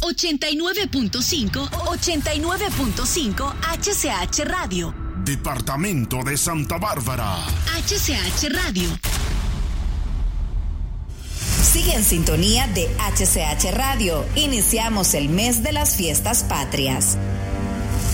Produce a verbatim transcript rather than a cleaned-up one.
ochenta y nueve punto cinco, ochenta y nueve punto cinco H C H Radio. Departamento de Santa Bárbara. H C H Radio. Sigue en sintonía de H C H Radio. Iniciamos el mes de las fiestas patrias.